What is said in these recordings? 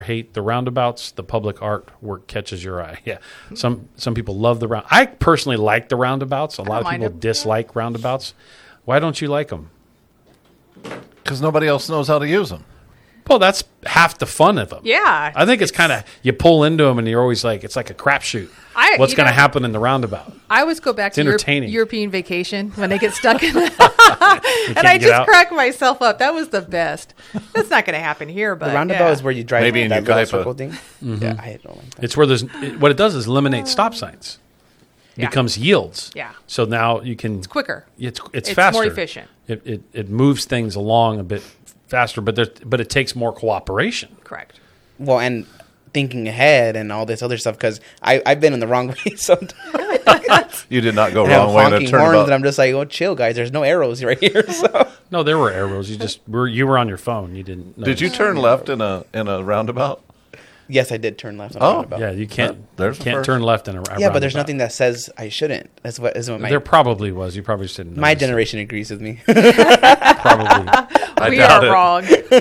hate the roundabouts, the public artwork catches your eye. Yeah, some people love the round. I personally like the roundabouts. A lot of people dislike roundabouts. Why don't you like them? Because nobody else knows how to use them. Well, that's half the fun of them. Yeah. I think it's kind of, you pull into them and you're always like, it's like a crapshoot. What's going to happen in the roundabout? I always go back to European Vacation when they get stuck in and I just crack myself up. That was the best. That's not going to happen here, but the roundabout is where you drive maybe in that your circle thing. Mm-hmm. Yeah, I don't like that. It's where what it does is eliminate stop signs. Becomes yields. Yeah. So now you can. It's quicker. It's faster. More efficient. It moves things along a bit faster, but it takes more cooperation. Correct. Well, and thinking ahead and all this other stuff, because I've been in the wrong way sometimes. You did not go wrong way to turn horns, and I'm just like, oh, chill, guys. There's no arrows right here. So. No, there were arrows. You were on your phone. You didn't. Did you turn left in a roundabout? Yes, I did turn left on the roundabout. Yeah, you can't. Turn left in a roundabout. Yeah, but there's nothing that says I shouldn't. That's what there probably was. You probably just didn't know. My generation agrees with me. Probably. We are wrong.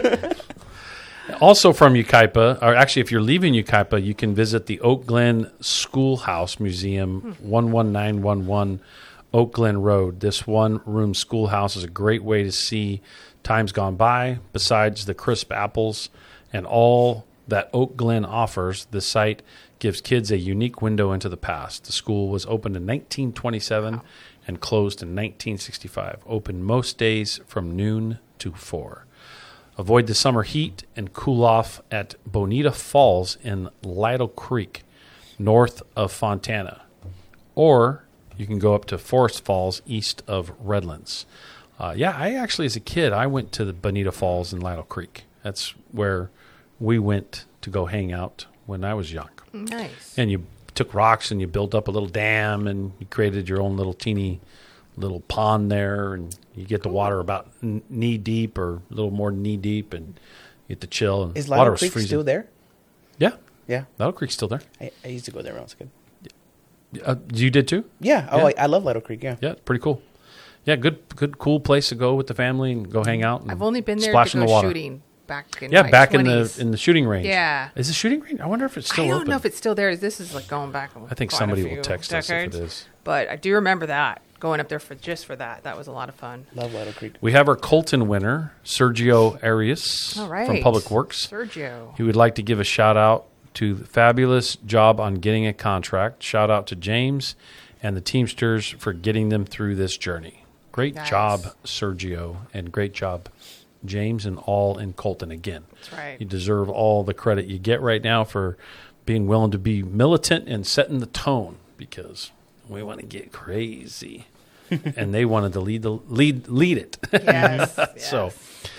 Also from Yucaipa, or actually if you're leaving Yucaipa, you can visit the Oak Glen Schoolhouse Museum, 11911 Oak Glen Road. This one-room schoolhouse is a great way to see times gone by. Besides the crisp apples and all that Oak Glen offers, the site gives kids a unique window into the past. The school was opened in 1927 and closed in 1965. Open most days from noon to 4. Avoid the summer heat and cool off at Bonita Falls in Lytle Creek, north of Fontana. Or you can go up to Forest Falls, east of Redlands. I actually, as a kid, I went to the Bonita Falls in Lytle Creek. That's where we went to go hang out when I was young. Nice. And you took rocks and you built up a little dam and you created your own little teeny little pond there, and you get the water about knee deep or a little more knee deep, and you get to chill. And is Lytle Creek still there? Yeah. Yeah. Lytle Creek's still there. I used to go there when I was a kid. You did too? Yeah. Oh, I love Lytle Creek, yeah. Yeah, pretty cool. Yeah, good, cool place to go with the family and go hang out. And I've only been there splash to in the go water. shooting back in my back 20s. in the shooting range. Yeah. Is the shooting range? I wonder if it's still open. I don't know if it's still there. This is like going back. I think somebody will text us if it is. But I do remember that. Going up there for that. That was a lot of fun. Love Lytle Creek. We have our Colton winner, Sergio Arias from Public Works. Sergio. He would like to give a shout out to the fabulous job on getting a contract. Shout out to James and the Teamsters for getting them through this journey. Great job, Sergio, and great job, James, and all in Colton again. That's right. You deserve all the credit you get right now for being willing to be militant and setting the tone, because we want to get crazy, and they wanted to lead it. Yes. So,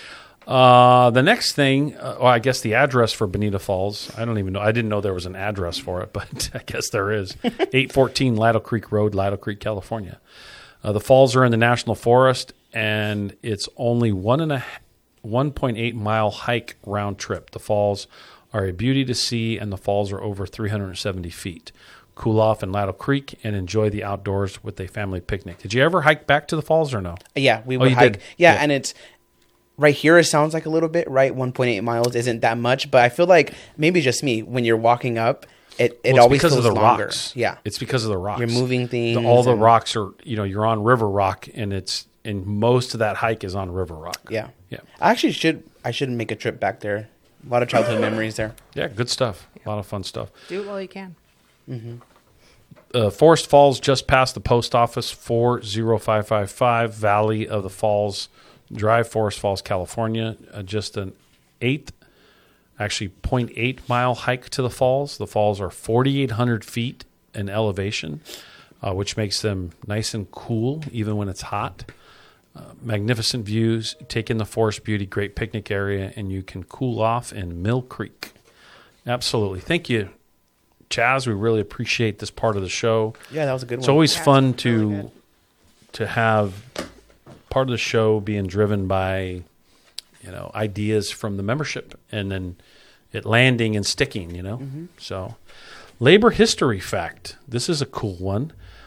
the next thing, I guess the address for Bonita Falls. I don't even know. I didn't know there was an address for it, but I guess there is. 814 Lytle Creek Road, Lytle Creek, California. The falls are in the National Forest, and it's only 1.8 mile hike round trip. The falls are a beauty to see, and the falls are over 370 feet. Cool off in Lytle Creek and enjoy the outdoors with a family picnic. Did you ever hike back to the falls or no? Yeah, we would hike. Yeah, and it's right here. It sounds like a little bit, right? 1.8 miles isn't that much, but I feel like maybe just me. When you're walking up, it always feels longer. Rocks. Yeah, it's because of the rocks. You're moving things. All the rocks are, you're on River Rock, and most of that hike is on River Rock. Yeah. I actually should make a trip back there. A lot of childhood memories there. Yeah, good stuff. A lot of fun stuff. Do it while you can. Mm-hmm. Forest Falls, just past the post office, 40555 Valley of the Falls Drive, Forest Falls, California. Just an 0.8 mile hike to the falls. The falls are 4,800 feet in elevation, which makes them nice and cool even when it's hot. Magnificent views, take in the forest beauty, great picnic area, and you can cool off in Mill Creek. Absolutely. Thank you, Chaz. We really appreciate this part of the show. Yeah, that was a good one. It's always fun to have part of the show being driven by, ideas from the membership, and then it landing and sticking, Mm-hmm. So, labor history fact. This is a cool one.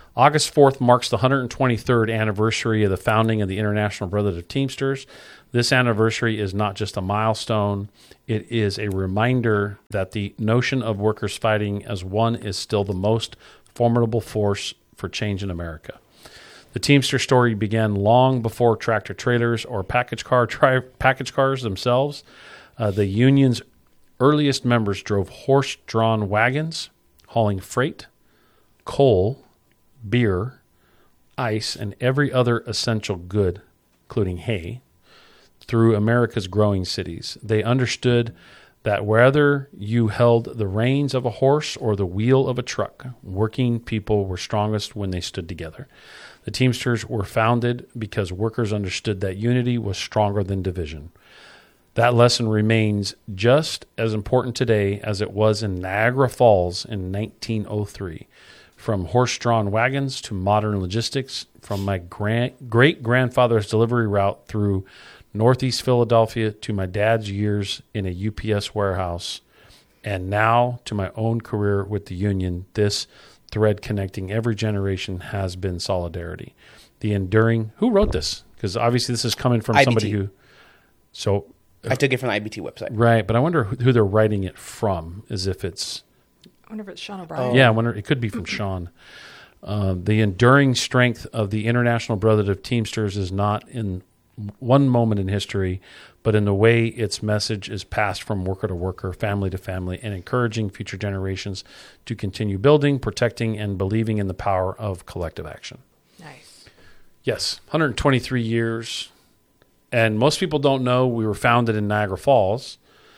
August 4th marks the 123rd anniversary of the founding of the International Brotherhood of Teamsters. This anniversary is not just a milestone, it is a reminder that the notion of workers fighting as one is still the most formidable force for change in America. The Teamster story began long before tractor trailers or package cars themselves. The union's earliest members drove horse-drawn wagons, hauling freight, coal, beer, ice, and every other essential good, including hay, through America's growing cities. They understood that whether you held the reins of a horse or the wheel of a truck, working people were strongest when they stood together. The Teamsters were founded because workers understood that unity was stronger than division. That lesson remains just as important today as it was in Niagara Falls in 1903. From horse-drawn wagons to modern logistics, from my great-grandfather's delivery route through Northeast Philadelphia to my dad's years in a UPS warehouse, and now to my own career with the union, this thread connecting every generation has been solidarity. The enduring... Who wrote this? Because obviously this is coming from somebody who... So I took it from the IBT website. Right, but I wonder who they're writing it from, as if it's... I wonder if it's Sean O'Brien. Yeah, I wonder. It could be from Sean. The enduring strength of the International Brotherhood of Teamsters is not in one moment in history, but in the way its message is passed from worker to worker, family to family, and encouraging future generations to continue building, protecting, and believing in the power of collective action. Nice. Yes, 123 years. And most people don't know we were founded in Niagara Falls.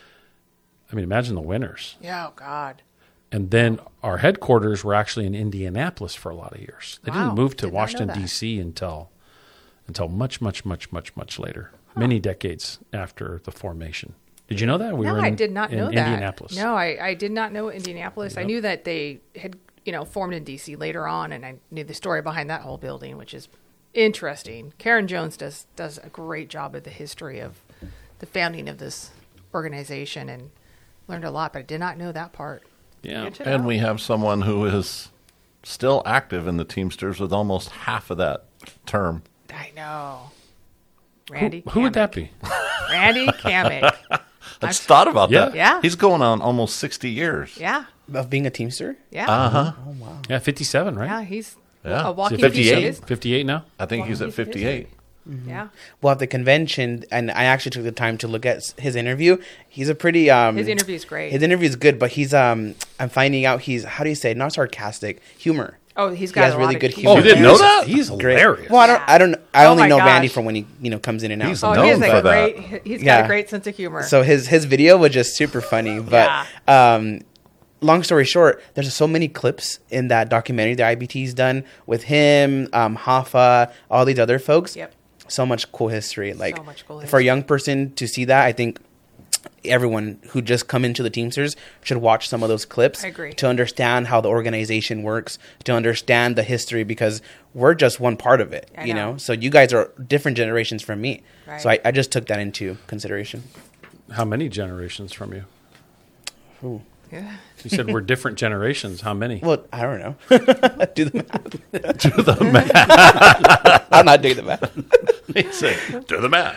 I mean, imagine the winners. Yeah, oh, God. And then our headquarters were actually in Indianapolis for a lot of years. They didn't move to Washington, D.C. until much, much, much, much, much later, many decades after the formation. Did you know that? I did not know that. Indianapolis. No, I did not know Indianapolis. Yep. I knew that they had, formed in D.C. later on, and I knew the story behind that whole building, which is interesting. Karen Jones does a great job of the history of the founding of this organization, and learned a lot, but I did not know that part. Yeah, and we have someone who is still active in the Teamsters with almost half of that term. I know. Randy Who would that be? Randy Kamek. I just thought about that. Yeah. He's going on almost 60 years. Yeah. Of being a Teamster? Yeah. Uh-huh. Oh, wow. Yeah, 57, right? Yeah, he's Yeah. a walking 58? 58 now? I think he's at 58. Mm-hmm. Yeah. Well, at the convention, and I actually took the time to look at his interview. He's a pretty... his interview's great. His interview's good, but he's... I'm finding out he's... How do you say it? Not sarcastic. Humor. Oh, he has really good humor. humor. Oh, you didn't know that? He's Great. hilarious. Well, I only know gosh. Randy from when he comes in and out. He's Oh, known he has for that. he's got a great sense of humor. So his video was just super funny. But long story short, there's so many clips in that documentary the IBT's done with him, Hoffa, all these other folks. Yep. So much cool history. Like So much cool for a history. young person to see that, I think everyone who just come into the Teamsters should watch some of those clips. I agree. To understand how the organization works, to understand the history, because we're just one part of it, I you know. know? So you guys are different generations from me. Right. So I just took that into consideration. How many generations from you? Ooh. Yeah. You said we're different generations. How many? Well, I don't know. Do the math. Do the math. I'm not doing the math. He said, do the math.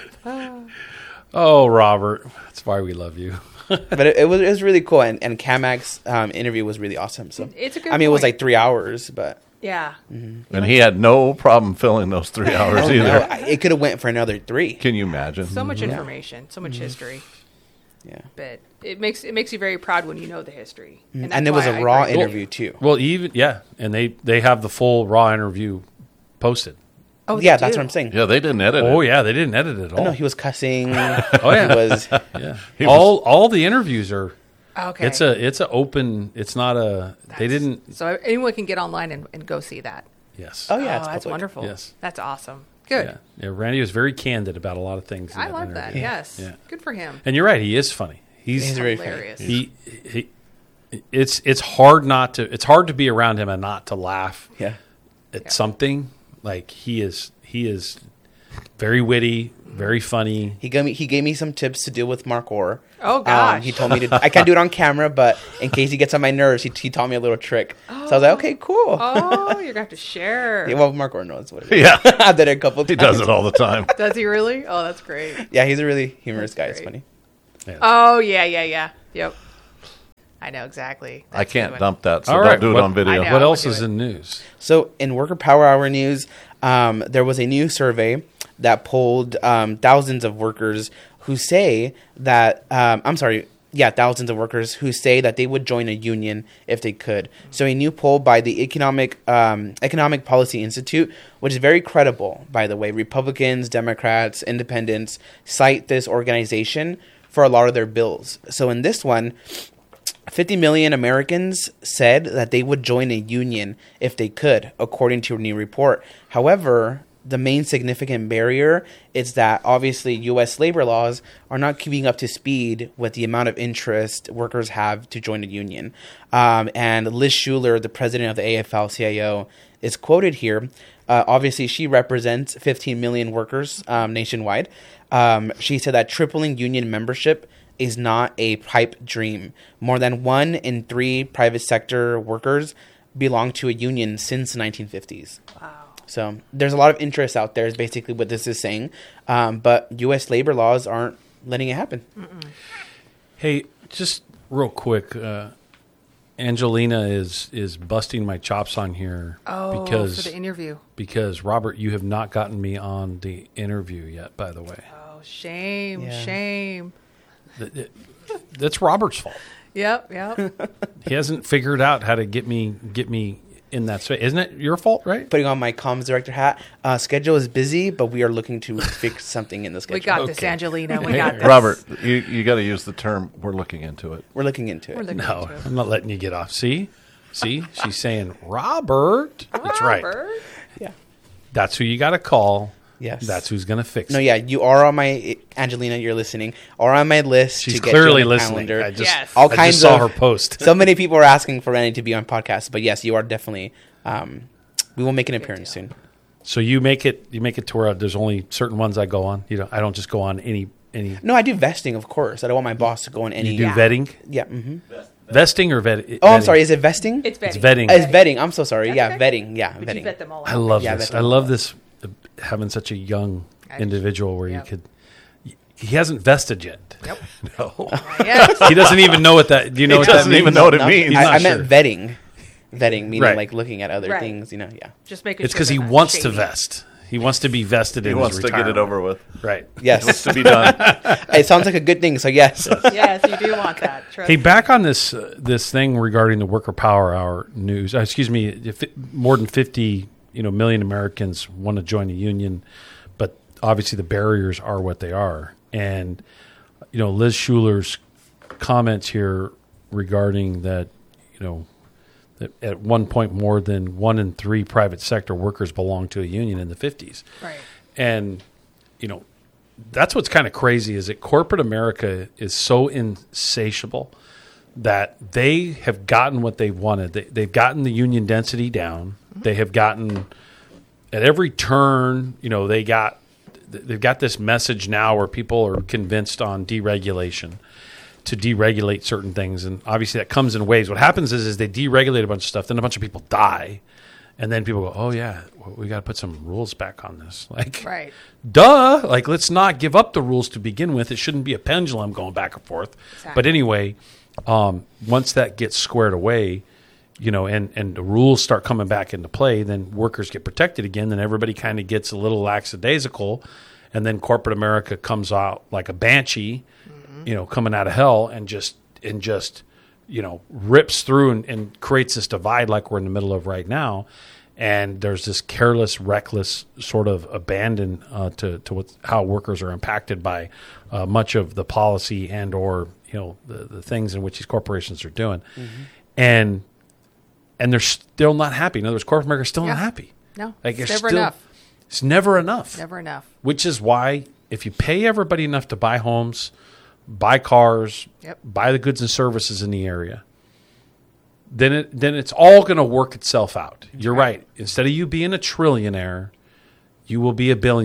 Oh, Robert. That's why we love you. But it was really cool, and Kamek's interview was really awesome. So It's a good it was point. like 3 hours, but Yeah. And he had no problem filling those 3 hours either. no, it could have went for another 3. Can you imagine? So much information, so much history. Yeah, But it makes you very proud when you know the history. and that's it was why a I raw agree. interview too. Well, and they have the full raw interview posted. Oh, Yeah, they that's do. what I'm saying. Yeah, they didn't edit Oh, it. yeah. They didn't edit it at all. No, he was cussing. Oh, yeah. He was. Yeah. He All the interviews are... Okay. It's a open... It's not a... They didn't... So anyone can get online and go see that. Yes. Oh yeah, it's that's public. wonderful. Yes. That's awesome. Good. Yeah. Yeah, Randy was very candid about a lot of things. in I love that. interview. Yes. Yeah. Good for him. And you're right. He is funny. He's very hilarious. funny. He it's hard to be around him and not to laugh Yeah. at something. Like he is Very witty, very funny. He gave me some tips to deal with Mark Orr. Oh, gosh. He told me I can't do it on camera, but in case he gets on my nerves, he taught me a little trick. So I was like, okay, cool. Oh, you're going to have to share. Yeah, well, Mark Orr knows what it is. Yeah. I've done it a couple of He times. does it all the time. Does he really? Oh, that's great. Yeah, he's a really humorous guy. That's It's great. funny. Oh, yeah. Yep. I know exactly. I That's can't a good dump that, so All don't right, do it what- on video. I know. What would else do is it. in news? So in Worker Power Hour news, there was a new survey that polled thousands of workers who say that thousands of workers who say that they would join a union if they could. So a new poll by the Economic Policy Institute, which is very credible, by the way. Republicans, Democrats, Independents cite this organization for a lot of their bills. So in this one, 50 million Americans said that they would join a union if they could, according to a new report. However, the main significant barrier is that obviously U.S. labor laws are not keeping up to speed with the amount of interest workers have to join a union. And Liz Schuler, the president of the AFL-CIO, is quoted here. Obviously, she represents 15 million workers nationwide. She said that tripling union membership is not a pipe dream. More than 1 in 3 private sector workers belong to a union since the 1950s. Wow. So there's a lot of interest out there is basically what this is saying. But U.S. labor laws aren't letting it happen. Hey, just real quick, Angelina is busting my chops on here Oh, because for the interview. because Robert, you have not gotten me on the interview yet. By the way, Oh, shame. Yeah. Shame. that's Robert's fault. Yep. He hasn't figured out how to get me in that space. Isn't it your fault, right? Putting on my comms director hat. Schedule is busy, but we are looking to fix something in the schedule. We got this, Okay. Angelina. We Hey, got this. Robert, you got to use the term, we're looking into it. We're looking into it. We're looking No, into it. I'm not letting you get off. See, she's saying Robert. That's right. Robert? Yeah. That's who you got to call. Yes. That's who's going to fix No, it. yeah, you are on my Angelina. You're listening. Are on my list. She's to get clearly you on the listening. calendar. I just, Yes. All I kinds just saw of her post. So many people are asking for Annie to be on podcasts, but yes, you are definitely. We will make an appearance soon. So you make it to where there's only certain ones I go on. I don't just go on any. No, I do vesting, of course. I don't want my boss to go on any. You do Yeah. vetting, Yeah. Mm-hmm. vesting or vetting. Oh, I'm sorry. Is it vesting? It's vetting. It's vetting. It's vetting. I'm so sorry. That's Yeah, okay. vetting. Yeah, But vetting. you vet them all I out. love Yeah, this. vetting. I love this having such a young I- individual where Yep. you could. He hasn't vested yet. Yep. No. Yes. He doesn't even know what that. Do you know He what that doesn't means? even know what it No, means. He's I not meant sure. vetting. Vetting meaning Right. like looking at other Right. things. Yeah. Just making It's sure because they're he not wants to shady. vest. He wants to be vested He in wants his to get it retirement. over with. Right. Yes. To be done. It sounds like a good thing. So yes. Yes, you do want that. Trust Hey, me. back on this thing regarding the Worker Power Hour news. Excuse me, more than 50 million Americans want to join a union, but obviously the barriers are what they are. And Liz Schuler's comments here regarding that, that at one point more than 1 in 3 private sector workers belonged to a union in the 50s. Right. And, that's what's kind of crazy is that corporate America is so insatiable that they have gotten what they wanted. They've gotten the union density down. They have gotten at every turn, they've got this message now where people are convinced on deregulation to deregulate certain things. And obviously that comes in waves. What happens is they deregulate a bunch of stuff. Then a bunch of people die. And then people go, oh, yeah, we got to put some rules back on this. Like, Right. duh. Like, let's not give up the rules to begin with. It shouldn't be a pendulum going back and forth. Exactly. But anyway, once that gets squared away, and the rules start coming back into play, then workers get protected again. Then everybody kind of gets a little lackadaisical. And then corporate America comes out like a banshee, coming out of hell and just rips through and creates this divide like we're in the middle of right now. And there's this careless, reckless sort of abandon to how workers are impacted by much of the policy and or the things in which these corporations are doing, and they're still not happy. In other words, corporate America is still not happy. No, Like it's they're never still- enough. It's never enough. Never enough. Which is why if you pay everybody enough to buy homes, buy cars, Yep. buy the goods and services in the area, then it's all going to work itself out. You're right. Instead of you being a trillionaire, you will be a billionaire.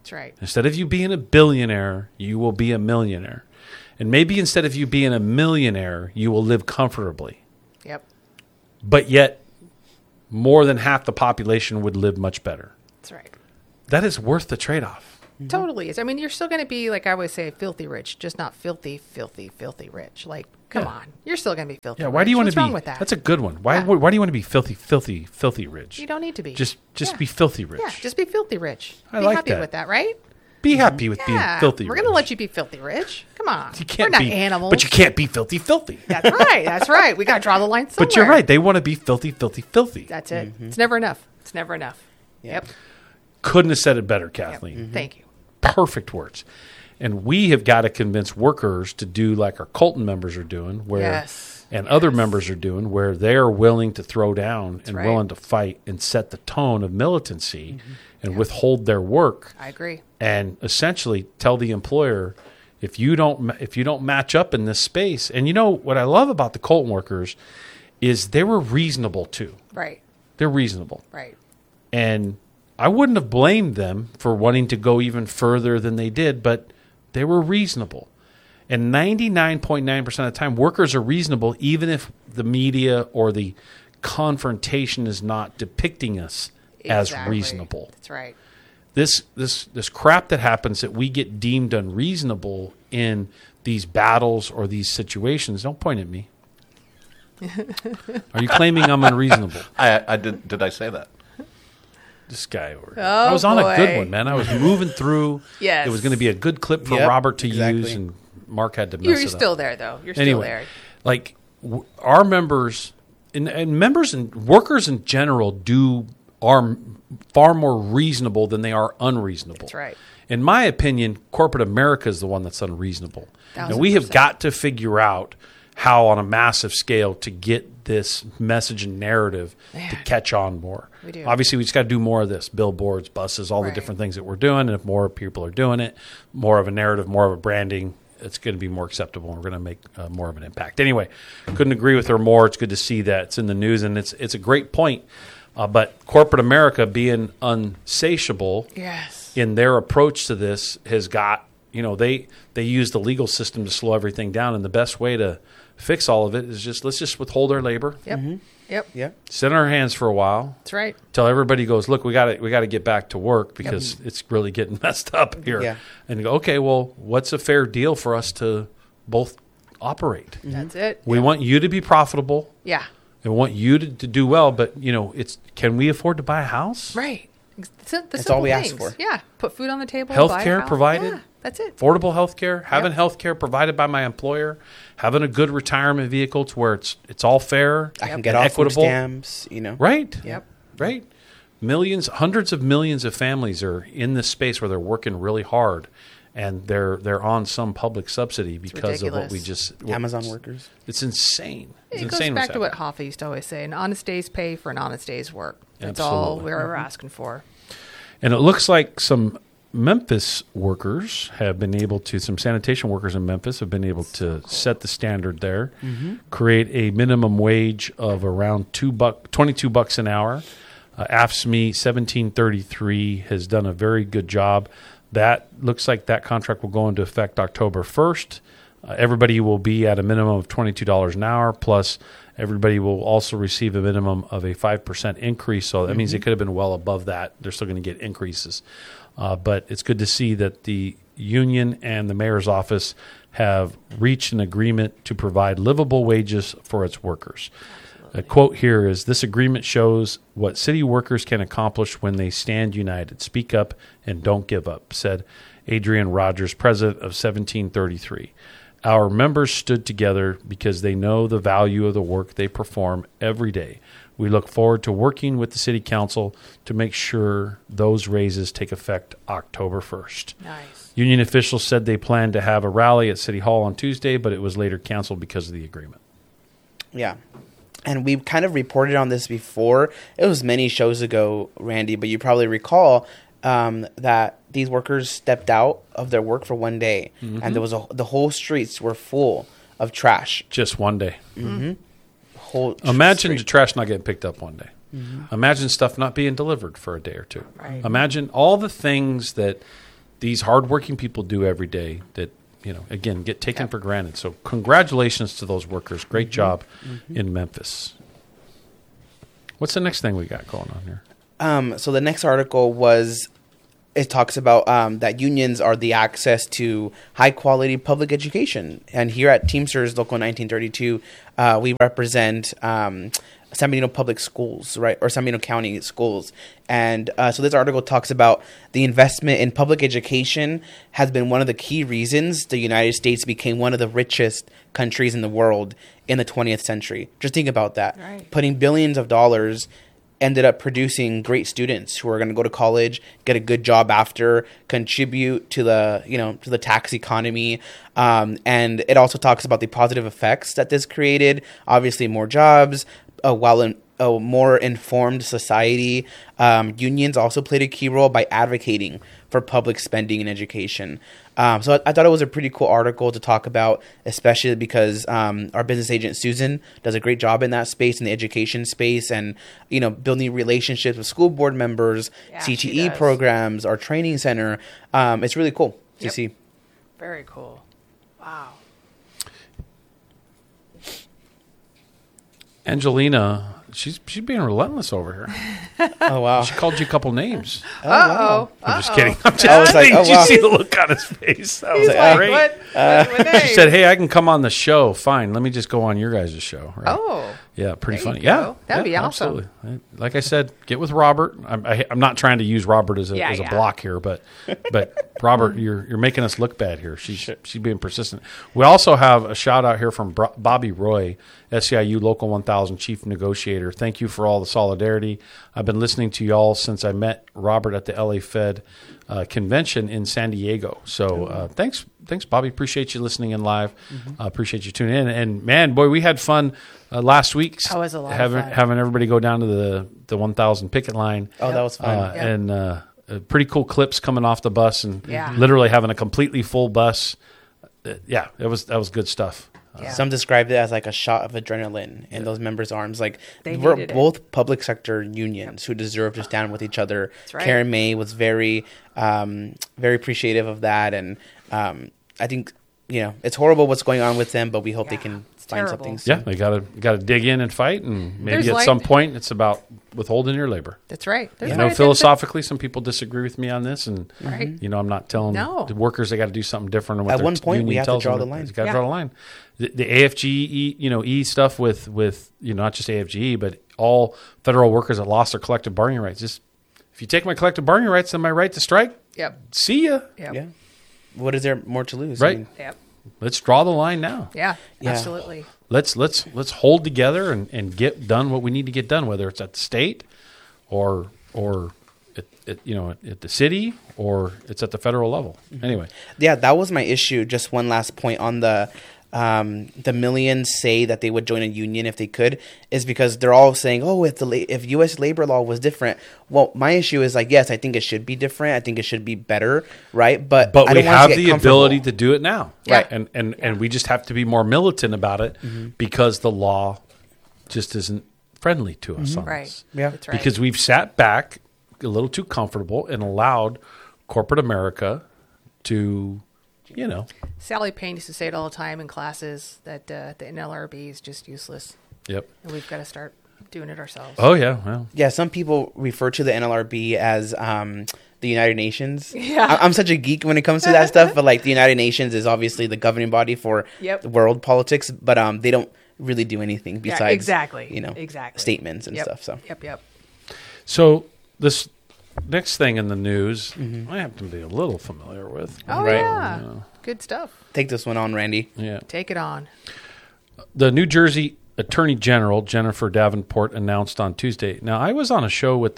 That's right. Instead of you being a billionaire, you will be a millionaire. And maybe instead of you being a millionaire, you will live comfortably. Yep. But yet, more than half the population would live much better. That's right. That is worth the trade-off. Totally is. I mean, you're still going to be, like I always say, filthy rich, just not filthy rich. Like, come on. You're still going to be filthy Yeah, rich. why do you want What's to be? wrong with that? That's a good one. Why? Yeah. Why do you want to be filthy rich? You don't need to be. Just Yeah. be filthy rich. Yeah, just be filthy rich. I be like happy that. with that, right? Be happy with being Yeah. filthy. We're rich. going to let you be filthy rich. Come on. You can't We're not be animals. but you can't be filthy. That's right. That's right. We got to draw the line somewhere. But you're right. They want to be filthy. That's it. It's never enough. It's never enough. Yep. Couldn't have said it better, Yep. Kathleen. Thank you. Perfect words. And we have got to convince workers to do like our Colton members are doing, where Yes. and other members are doing, where they're willing to throw down and right. willing to fight and set the tone of militancy and withhold their work. I agree. And essentially tell the employer, if you don't match up in this space. And you know what I love about the Colton workers is they were reasonable too. Right. They're reasonable. Right. And I wouldn't have blamed them for wanting to go even further than they did, but they were reasonable. And 99.9% of the time, workers are reasonable, even if the media or the confrontation is not depicting us as Exactly. reasonable. That's right. This crap that happens that we get deemed unreasonable in these battles or these situations. Don't point at me. Are you claiming I'm unreasonable? I did I say that? This guy over here. Oh, I was on a good boy. one, man. I was moving through. Yes. It was going to be a good clip for Yep, Robert to exactly. use, and Mark had to mess You're it up. still there, though. You're still Anyway, there. like our members and members and workers in general are far more reasonable than they are unreasonable. That's right. In my opinion, corporate America is the one that's unreasonable. And we have 1000%. got to figure out how on a massive scale to get this message and narrative to Man. catch on more. We do. Obviously, we just got to do more of this. Billboards, buses, all the Right. different things that we're doing. And if more people are doing it, more of a narrative, more of a branding, it's going to be more acceptable. And we're going to make more of an impact. Anyway, couldn't agree with her more. It's good to see that. It's in the news, and it's a great point. But corporate America being unsatiable Yes. in their approach to this has got, they use the legal system to slow everything down. And the best way to fix all of it is let's just withhold our labor, Yep. Yep. Yeah. sit on our hands for a while, That's right. till everybody goes, look, we got to get back to work because it's really getting messed up here. Yeah. And you go, okay, well, what's a fair deal for us to both operate? That's it. We want you to be profitable. Yeah. And we want you to do well, but can we afford to buy a house? Right. The That's all we simple ask things. for. Yeah. Put food on the table. Health buy a care house. provided. Yeah. That's it. Affordable health care, having Yep. health care provided by my employer, having a good retirement vehicle to where it's all fair, I can and get off food equitable. stamps, Right. Yep. Right. Hundreds of millions of families are in this space where they're working really hard, and they're on some public subsidy because of what we ridiculous. just Amazon workers. It's insane. It's It goes insane. back what's to what happening. Hoffa used to always say: an honest day's pay for an honest day's work. That's all Absolutely. we're asking for. And it looks like some Memphis workers have been able to, some sanitation workers in Memphis have been able to set the standard there, create a minimum wage of around $22 an hour. AFSCME 1733 has done a very good job. That looks like that contract will go into effect October 1st. Everybody will be at a minimum of $22 an hour, plus everybody will also receive a minimum of a 5% increase. So that means they could have been well above that. They're still going to get increases. But it's good to see that the union and the mayor's office have reached an agreement to provide livable wages for its workers. A quote here is, "This agreement shows what city workers can accomplish when they stand united. Speak up and don't give up," said Adrian Rogers, president of 1733. "Our members stood together because they know the value of the work they perform every day. We look forward to working with the city council to make sure those raises take effect October 1st. Nice. Union officials said they planned to have a rally at City Hall on Tuesday, but it was later canceled because of the agreement. Yeah. And we kind of reported on this before. It was many shows ago, Randy, but you probably recall that these workers stepped out of their work for one day, and there was the whole streets were full of trash. Just one day. Imagine Imagine the trash not getting picked up one day. Imagine stuff not being delivered for a day or two. Right. Imagine all the things that these hardworking people do every day that, again, get taken for granted. So congratulations to those workers. Great job in Memphis. What's the next thing we got going on here? So the next article it talks about that unions are the access to high quality public education. And here at Teamsters Local 1932, we represent San Benito Public Schools, right, or San Benito County schools. And so this article talks about the investment in public education has been one of the key reasons the United States became one of the richest countries in the world in the 20th century. Just think about that. Right. Putting billions of dollars ended up producing great students who are going to go to college, get a good job after, contribute to the tax economy. And it also talks about the positive effects that this created. Obviously, more jobs, a more informed society. Unions also played a key role by advocating for public spending in education. So I thought it was a pretty cool article to talk about, especially because our business agent, Susan, does a great job in that space, in the education space, and, building relationships with school board members, she CTE does. programs, our training center. It's really cool to see. Very cool. Wow. Angelina, she's being relentless over here. Oh, wow. She called you a couple names. Uh-oh. I'm just kidding. I'm just I was like, kidding. oh, Did you wow. see the look on his face? That was He's like, great. what name? She said, "Hey, I can come on the show. Fine. Let me just go on your guys' show." Right? Oh. Yeah, pretty There you funny. go. Yeah, That'd be yeah, awesome. Absolutely. Like I said, get with Robert. I'm not trying to use Robert as a block here, but Robert, you're making us look bad here. She's being persistent. We also have a shout out here from Bobby Roy, SEIU Local 1000 Chief Negotiator. Thank you for all the solidarity. I've been listening to y'all since I met Robert at the LA Fed convention in San Diego. So thanks, Bobby. Appreciate you listening in live. Appreciate you tuning in. And man, boy, we had fun last week. That was a lot of fun. Having everybody go down to the 1000 picket line. Oh, that was fun. And pretty cool clips coming off the bus, and literally having a completely full bus. That was good stuff. Yeah. Some described it as like a shot of adrenaline in those members' arms. Like, They we're needed it. both public sector unions who deserve to stand with each other. That's right. Karen May was very appreciative of that, and I think it's horrible what's going on with them, but we hope they can it's find terrible. something Yeah, soon. they gotta dig in and fight, and maybe There's at light- some point it's about withholding your labor. That's right. There's I light know at the end of philosophically some people disagree with me on this, and Right. I'm not telling No. the workers they got to do something different. Than what At their one point, union we have to tells draw them. the line. You got to Yeah. draw the line. The AFGE, E stuff with not just AFGE, but all federal workers that lost their collective bargaining rights. Just if you take my collective bargaining rights and my right to strike, Yep. see ya. Yep. Yeah. What is there more to lose? Right. Yep. Let's draw the line now. Yeah. Yeah. Absolutely. Let's hold together and get done what we need to get done, whether it's at the state or at the city or it's at the federal level. Anyway, Yeah, that was my issue. Just one last point on the millions say that they would join a union if they could, is because they're all saying, oh, if U.S. labor law was different. Well, my issue is like, yes, I think it should be different. I think it should be better, right? But I we don't want have to get the comfortable. ability to do it now, Right. And we just have to be more militant about it because the law just isn't friendly to us on Right. this. Yeah. That's right. Because we've sat back a little too comfortable and allowed corporate America to, Sally Payne used to say it all the time in classes that the NLRB is just useless, Yep. and we've got to start doing it ourselves. Oh yeah. Well, Yeah, some people refer to the NLRB as the United Nations. Yeah. I'm such a geek when it comes to that stuff, but like the United Nations is obviously the governing body for Yep. world politics, but they don't really do anything Yeah, besides exactly. exactly statements and Yep. stuff. So Yep. so this next thing in the news, I happen to be a little familiar with. Oh Right. yeah. Good stuff. take this one on, Randy. Yeah. Take it on. The New Jersey Attorney General, Jennifer Davenport, announced on Tuesday. Now, I was on a show with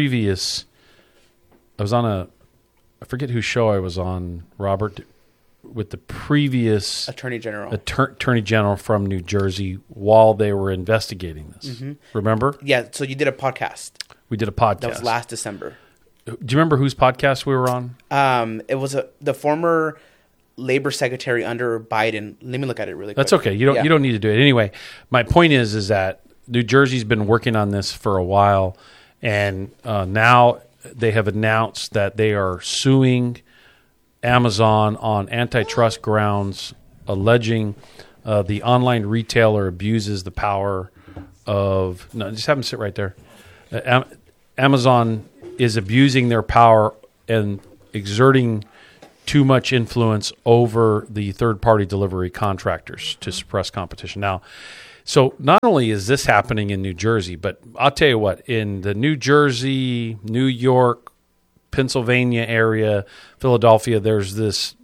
I forget whose show I was on, Robert, with the previous Attorney General. Attorney General from New Jersey while they were investigating this. Remember? Yeah, so you did a podcast. We did a podcast. That was last December. Do you remember whose podcast we were on? It was the former labor secretary under Biden. Let me look at it really quick. That's okay. You don't need to do it anyway. My point is that New Jersey's been working on this for a while, and now they have announced that they are suing Amazon on antitrust grounds, alleging the online retailer abuses the power of. No, just have them sit right there. Amazon is abusing their power and exerting too much influence over the third-party delivery contractors to suppress competition. Now, so not only is this happening in New Jersey, but I'll tell you what, in the New Jersey, New York, Pennsylvania area, Philadelphia, there's this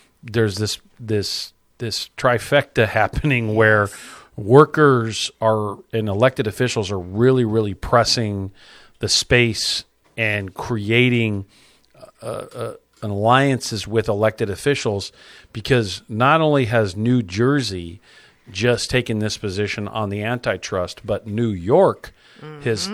trifecta happening where workers are and elected officials are really, really pressing the space and creating alliances with elected officials, because not only has New Jersey just taken this position on the antitrust, but New York has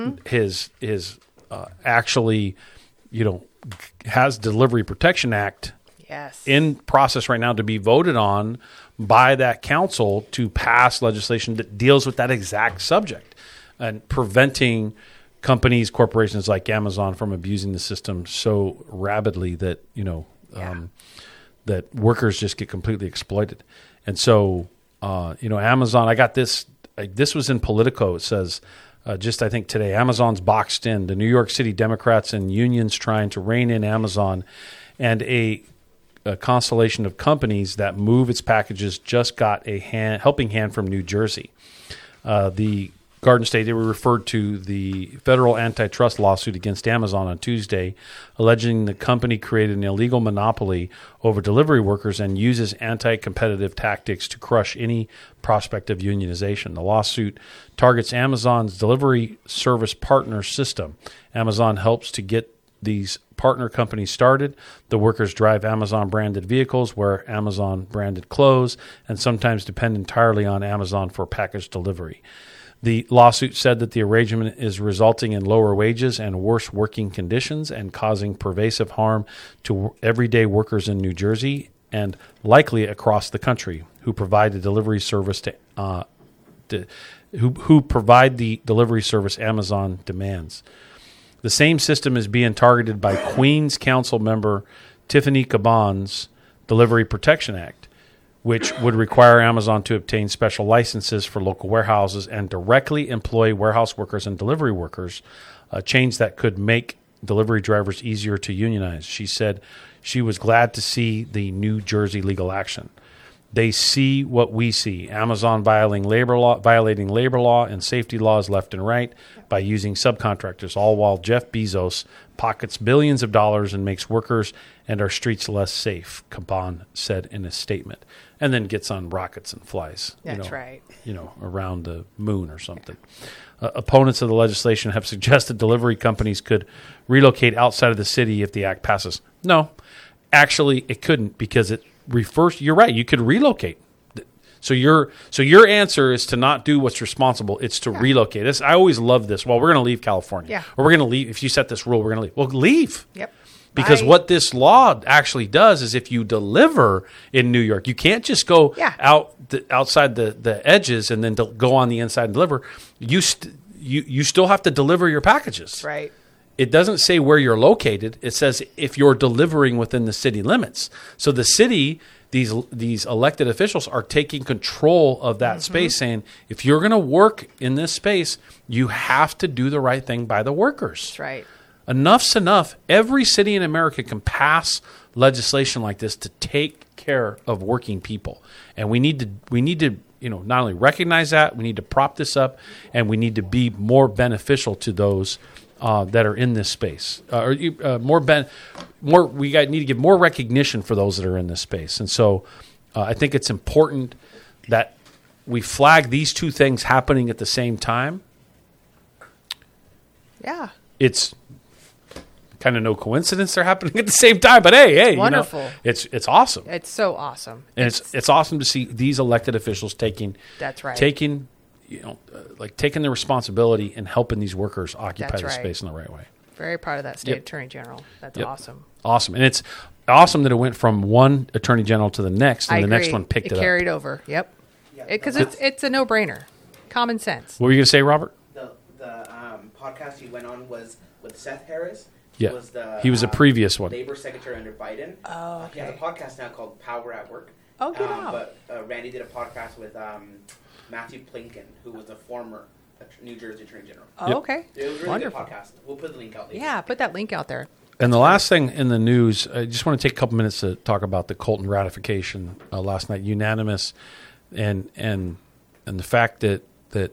actually, has Delivery Protection Act in process right now to be voted on by that council to pass legislation that deals with that exact subject and preventing companies, corporations like Amazon from abusing the system so rabidly that, that workers just get completely exploited. And so, Amazon, I got this, this was in Politico. It says, I think today, Amazon's boxed in. The New York City Democrats and unions trying to rein in Amazon, and a constellation of companies that move its packages just got a helping hand from New Jersey. The Garden State, they were referred to the federal antitrust lawsuit against Amazon on Tuesday, alleging the company created an illegal monopoly over delivery workers and uses anti-competitive tactics to crush any prospect of unionization. The lawsuit targets Amazon's delivery service partner system. Amazon helps to get these partner companies started. The workers drive Amazon-branded vehicles, wear Amazon-branded clothes, and sometimes depend entirely on Amazon for package delivery. The lawsuit said that the arrangement is resulting in lower wages and worse working conditions and causing pervasive harm to everyday workers in New Jersey and likely across the country who provide the delivery service who provide the delivery service Amazon demands. The same system is being targeted by Queens Council member Tiffany Caban's Delivery Protection Act, which would require Amazon to obtain special licenses for local warehouses and directly employ warehouse workers and delivery workers, a change that could make delivery drivers easier to unionize. She said she was glad to see the New Jersey legal action. They see what we see, Amazon violating labor law and safety laws left and right by using subcontractors, all while Jeff Bezos pockets billions of dollars and makes workers and our streets less safe, Caban said in a statement, and then gets on rockets and flies. That's right. Around the moon or something. Opponents of the legislation have suggested delivery companies could relocate outside of the city if the act passes. No, actually it couldn't, because it refers. You're right. You could relocate. So your answer is to not do what's responsible. It's to relocate. I always love this. Well, we're going to leave California. Yeah. Or we're going to leave. If you set this rule, we're going to leave. Well, leave. Yep. Because what this law actually does is if you deliver in New York, you can't just go outside the edges and then go on the inside and deliver. You still have to deliver your packages. Right. It doesn't say where you're located. It says if you're delivering within the city limits. So the city, these elected officials are taking control of that space, saying if you're going to work in this space, you have to do the right thing by the workers. That's right. Enough's enough. Every city in America can pass legislation like this to take care of working people, and we need to not only recognize that, we need to prop this up, and we need to be more beneficial to those that are in this space. We need to give more recognition for those that are in this space, and so I think it's important that we flag these two things happening at the same time. Yeah, it's kind of no coincidence they're happening at the same time, but hey, it's wonderful. It's awesome. It's so awesome, and it's awesome to see these elected officials taking the responsibility and helping these workers occupy the space in the right way. Very proud of that state attorney general. That's awesome. Awesome, and it's awesome that it went from one attorney general to the next, and the next one picked it up. It carried over. Yep, because it's a no-brainer, common sense. What were you going to say, Robert? The podcast you went on was with Seth Harris. Yeah. Was the, He was a previous one. Labor Secretary under Biden. Oh, He has a podcast now called Power at Work. Oh, good job. But Randy did a podcast with Matthew Plinken, who was a former New Jersey Attorney General. Oh, Yep. okay. It was a really Wonderful. good podcast. We'll put the link out later. Yeah, put that link out there. And the last thing in the news, I just want to take a couple minutes to talk about the Colton ratification last night, unanimous, and the fact that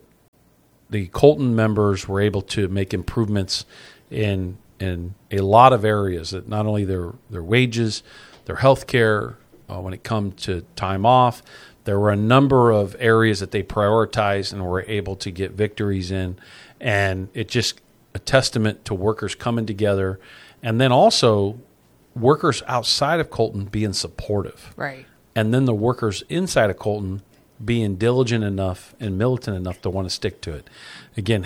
the Colton members were able to make improvements in a lot of areas, that not only their wages, their health care, when it comes to time off, there were a number of areas that they prioritized and were able to get victories in, and it just a testament to workers coming together. And then also workers outside of Colton being supportive. Right. And then the workers inside of Colton being diligent enough and militant enough to want to stick to it. Again,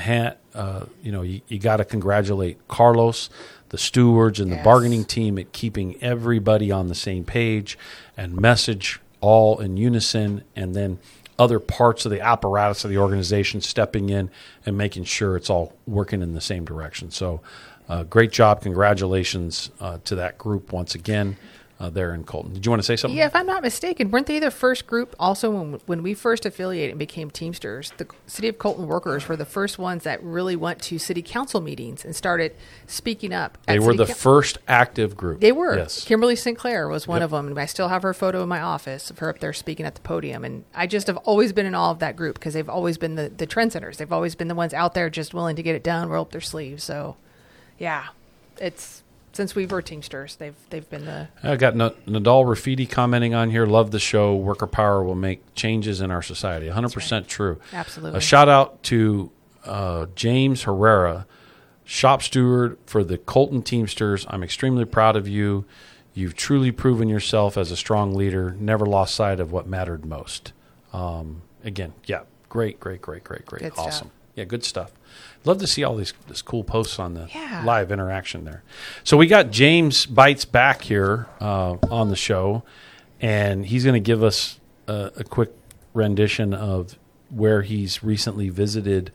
you got to congratulate Carlos, the stewards, and the Yes. bargaining team at keeping everybody on the same page and message all in unison, and then other parts of the apparatus of the organization stepping in and making sure it's all working in the same direction. So great job. Congratulations to that group once again there in Colton. Did you want to say something? Yeah, if I'm not mistaken, weren't they the first group also when we first affiliated and became Teamsters? The City of Colton workers were the first ones that really went to city council meetings and started speaking up. They were the first active group. They were. Yes. Kimberly Sinclair was one Yep. of them. And I still have her photo in my office of her up there speaking at the podium. And I just have always been in awe of that group because they've always been the trendsetters. They've always been the ones out there just willing to get it done, roll up their sleeves. So, yeah, it's since we were Teamsters, they've been the. I got Nadal Rafidi commenting on here. Love the show. Worker power will make changes in our society. 100% true. Absolutely. A shout out to James Herrera, shop steward for the Colton Teamsters. I'm extremely proud of you. You've truly proven yourself as a strong leader. Never lost sight of what mattered most. Again, yeah, great. Good Awesome. stuff. Yeah, good stuff. Love to see all these cool posts on the Yeah. live interaction there. So we got James Bites back here on the show, and he's going to give us a quick rendition of where he's recently visited.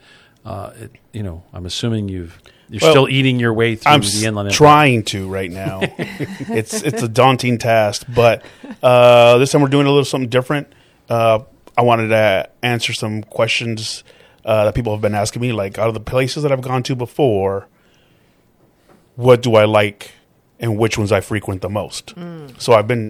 I'm assuming you're still eating your way through I'm the Inland Empire. trying to right now. It's a daunting task, but this time we're doing a little something different. I wanted to answer some questions that people have been asking me, like out of the places that I've gone to before, what do I like and which ones I frequent the most. So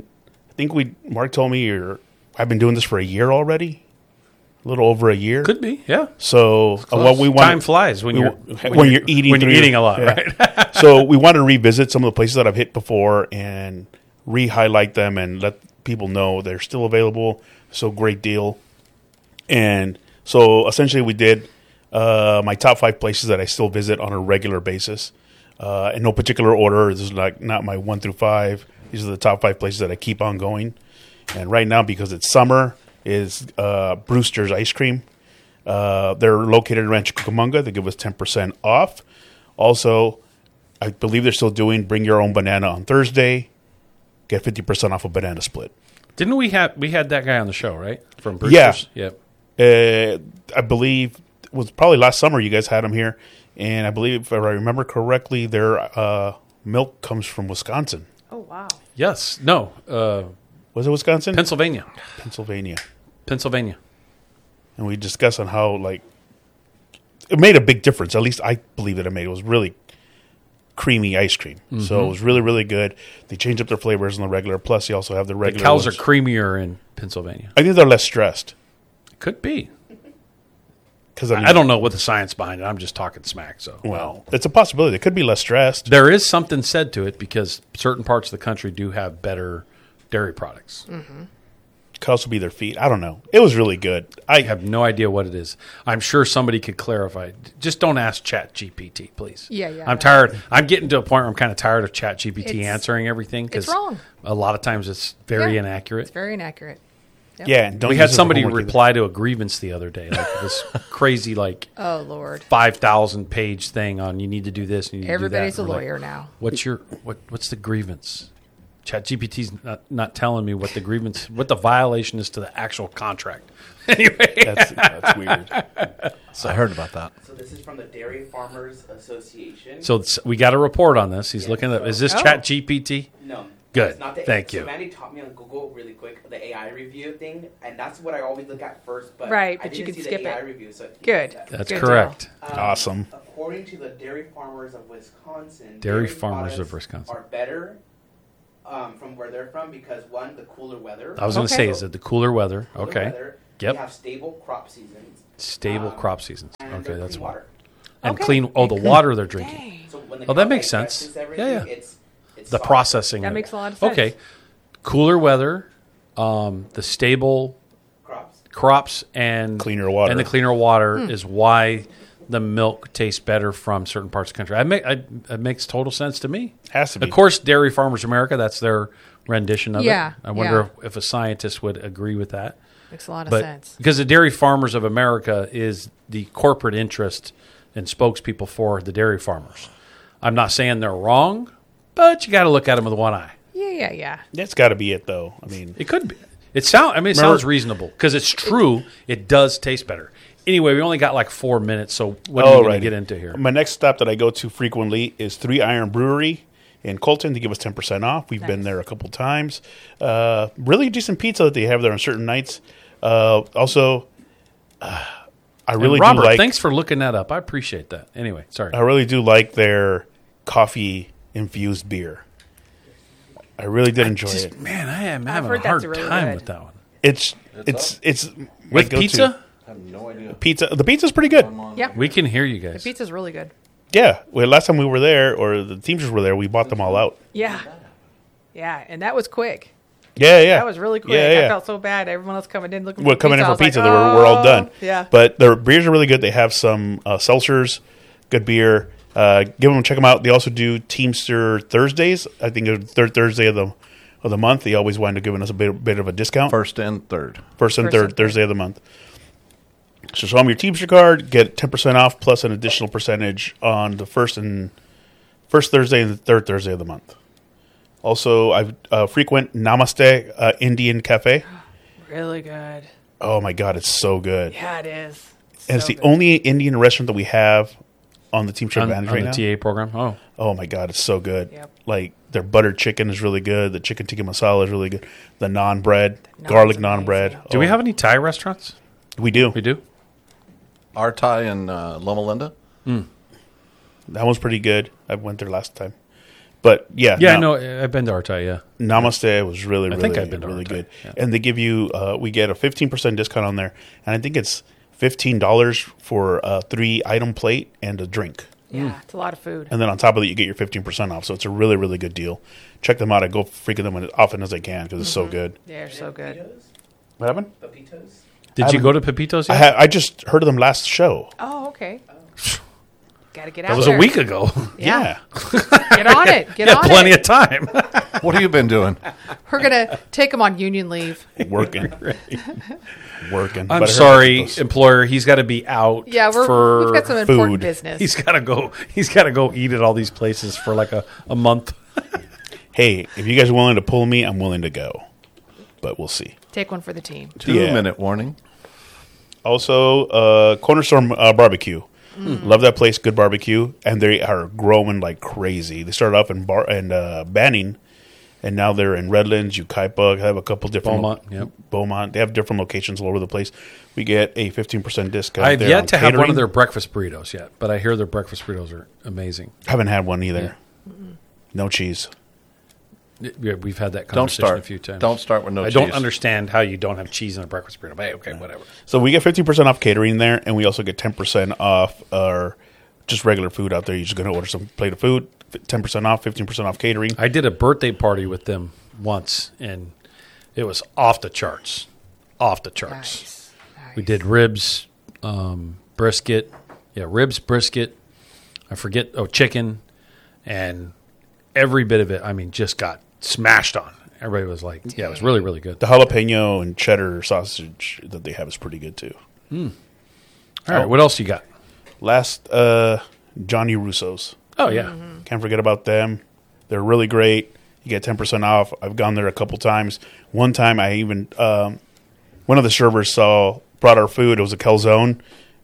Mark told me I've been doing this for a year already, a little over a year. Could be, yeah. So what we want, Time flies when you're eating when you're eating a lot, yeah. right? So we want to revisit some of the places that I've hit before and re-highlight them and let people know they're still available. So great deal. And so essentially we did my top 5 places that I still visit on a regular basis. In no particular order. This is not my 1 through 5. These are the top 5 places that I keep on going. And right now, because it's summer, is Brewster's Ice Cream. They're located in Rancho Cucamonga. They give us 10% off. Also, I believe they're still doing Bring Your Own Banana on Thursday. Get 50% off a banana split. Didn't we had that guy on the show, right? From Brewster's? Yeah. Yep. I believe it was probably last summer you guys had them here. And I believe, if I remember correctly, their milk comes from Wisconsin. Oh, wow. Yes. No. Was it Wisconsin? Pennsylvania. Pennsylvania. And we discussed on how, it made a big difference. At least I believe that it made. It was really creamy ice cream. Mm-hmm. So it was really, really good. They changed up their flavors on the regular. Plus, you also have the regular The cows ones. are creamier in Pennsylvania. I think they're less stressed. Could be. Because I don't know what the science behind it. I'm just talking smack. So, well, it's a possibility. They could be less stressed. There is something said to it because certain parts of the country do have better dairy products. Mm-hmm. Could also be their feet. I don't know. It was really good. I have no idea what it is. I'm sure somebody could clarify. Just don't ask ChatGPT, please. Yeah. I'm tired. I'm getting to a point where I'm kind of tired of ChatGPT answering everything because it's wrong. A lot of times it's very inaccurate. It's very inaccurate. Yep. Yeah. And don't we use had it for somebody homework reply to a grievance the other day, like this crazy, oh Lord, 5,000 page thing on you need to do this. And you need everybody's to do that. a lawyer now. What's the grievance? ChatGPT's not telling me what the violation is to the actual contract. Anyway, that's weird. I heard about that. So this is from the Dairy Farmers Association. So we got a report on this. He's looking at. Is this Oh. Chat GPT? No. Good. It's not the, Thank so you. Mandy taught me on Google really quick the AI review thing, and that's what I always look at first. But Right, I but you didn't can see skip the AI it. review, so Good. That's Good correct. Awesome. According to the Dairy Farmers of Wisconsin, Dairy Farmers of products Wisconsin. are better from where they're from because one, the cooler weather. I was going to Okay. say, is it the cooler weather? Cooler Okay. weather, Yep. They have stable crop seasons. Stable crop seasons. And Okay, they're that's clean why. water. And Okay. clean. Oh, the water they're drinking. Dang. So when the Oh, that cow makes digests sense. everything, Yeah. It's The soft. processing. That of makes it. a lot of sense. Okay. Cooler weather, the stable crops. crops, and Cleaner water. And the cleaner water Hmm. is why the milk tastes better from certain parts of the country. It makes total sense to me. Has to be. Of course, Dairy Farmers America, that's their rendition of Yeah, it. I wonder yeah. if a scientist would agree with that. Makes a lot of But sense. because the Dairy Farmers of America is the corporate interest and spokespeople for the dairy farmers. I'm not saying they're wrong, but you got to look at them with one eye. Yeah. That's got to be it, though. I mean, It could be. It sounds reasonable because it's true. It does taste better. Anyway, we only got like 4 minutes, so what are you going to alrighty. get into here? My next stop that I go to frequently is 3 Iron Brewery in Colton to give us 10% off. We've been Nice. there a couple times. Really decent pizza that they have there on certain nights. Also, I really Robert, do like. thanks for looking that up. I appreciate that. Anyway, sorry. I really do like their coffee infused beer. I really did enjoy it. Man, I am having heard a hard that's really time good. with that one. It's my With go-to. pizza? I have no idea. Pizza. The pizza's pretty good. Yeah. We can hear you guys. Pizza's really good. Yeah. Well, last time we were there, or the Teamsters were there, we bought them all out. Yeah. Yeah, and that was quick. Yeah, yeah. That was really quick. Yeah, yeah. I felt so bad. Everyone else coming in looking We're for coming in pizza. I for was pizza. like, We're all done. Yeah. But their beers are really good. They have some seltzers, good beer. Check them out. They also do Teamster Thursdays. I think the third Thursday of the month. They always wind up giving us a bit of a discount. First and third. First and First third and third. Thursday of the month. So show them your Teamster card, get 10% off plus an additional percentage on the first Thursday and the third Thursday of the month. Also, I frequent Namaste Indian Cafe. Really good. Oh my god, it's so good! Yeah, it is. And it's So the good. only Indian restaurant that we have on the Teamster on Advantage on right the now. TA program. Oh, Oh my god, it's so good! Yep. Like their buttered chicken is really good. The chicken tikka masala is really good. The naan bread, naan's garlic amazing. naan bread. do we have any Thai restaurants? We do. We do. Artai and Loma Linda. That one's pretty good. I went there last time. But yeah, Yeah, I know. I've been to Artai. Yeah. Namaste was really, I think really, I've been to really Artai, good. yeah. And they give you, we get a 15% discount on there. And I think it's $15 for a 3-item plate and a drink. Yeah, it's a lot of food. And then on top of that, you get your 15% off. So it's a really, really good deal. Check them out. I go frequent them as often as I can because it's so good. They're so good. Pepitos? What happened? Pepitos? Did you go to Pepito's? I, Yet? I just heard of them last show. Oh, okay. Got to get out That was there. a week ago. Yeah. Get on it. Get Yeah, on plenty it. of time. What have you been doing? We're going to take them on union leave. Working. Working. But I I'm heard sorry, about those. employer. He's got to be out. Yeah, for we've got some important food. business. He's got to go. He's got to go eat at all these places for like a month. Hey, if you guys are willing to pull me, I'm willing to go. But we'll see. Take one for the team. 2-minute warning. Also, Cornerstone Barbecue. Love that place. Good barbecue, and they are growing like crazy. They started off in Banning, and now they're in Redlands, Yucaipa. Have a couple different Beaumont, yep. Beaumont. They have different locations all over the place. We get a 15% discount. I've there yet on to have one catering. of their breakfast burritos yet, but I hear their breakfast burritos are amazing. Haven't had one either. No cheese. Yeah, we've had that Don't conversation start. a few times. Don't start with no I cheese. don't understand how you don't have cheese in a breakfast burrito. But hey, okay, whatever. So we get 15% off catering there, and we also get 10% off our just regular food out there. You're just going to order some plate of food, 10% off, 15% off catering. I did a birthday party with them once, and it was off the charts. Off the charts. Nice. We did ribs, brisket. Yeah, ribs, brisket. I forget. Oh, chicken, and every bit of it. I mean, just got smashed on. Everybody was like, "Yeah, it was really, really good." The jalapeno and cheddar sausage that they have is pretty good too. All right, what else you got? Last, Johnny Russo's. Oh yeah, Can't forget about them. They're really great. You get 10% off. I've gone there a couple times. One time I even, one of the servers brought our food. It was a calzone,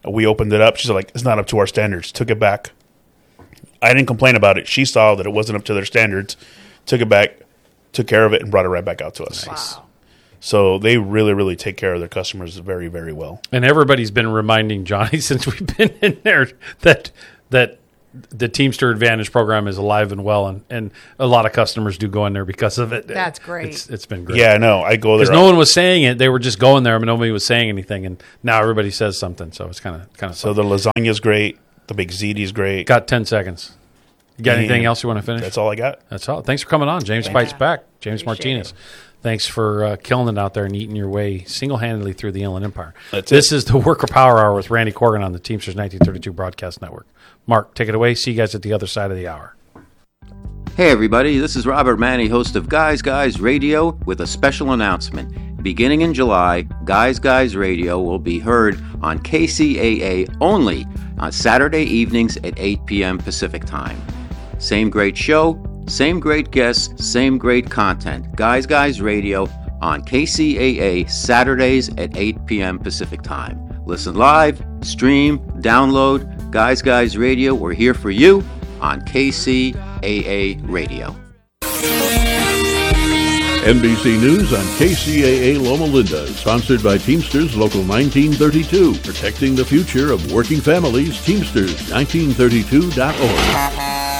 We opened it up. She's like, it's not up to our standards. Took it back. I didn't complain about it. She saw that it wasn't up to their standards, took it back, took care of it, and brought it right back out to us. Nice. Wow. So they really, really take care of their customers very, very well. And everybody's been reminding Johnny since we've been in there that the Teamster Advantage program is alive and well, and a lot of customers do go in there because of it. That's great. It's been great. Yeah, no, I go there. Because no one was saying it. They were just going there, but nobody was saying anything. And now everybody says something. So it's kind of So the lasagna's great. The big ziti's great. Got 10 seconds. You got anything else you want to finish? That's all I got. That's all. Thanks for coming on. James Bites Back. James Martinez. Thanks for killing it out there and eating your way single-handedly through the Inland Empire. This is the Worker Power Hour with Randy Corgan on the Teamsters 1932 Broadcast Network. Mark, take it away. See you guys at the other side of the hour. Hey everybody, this is Robert Manny, host of Guys Radio, with a special announcement. Beginning in July, Guys Radio will be heard on KCAA only on Saturday evenings at 8 p.m. Pacific Time. Same great show, same great guests, same great content. Guys Radio on KCAA Saturdays at 8 p.m. Pacific Time. Listen live, stream, download. Guys Radio, we're here for you on KCAA Radio. NBC News on KCAA Loma Linda, sponsored by Teamsters Local 1932, protecting the future of working families. Teamsters1932.org.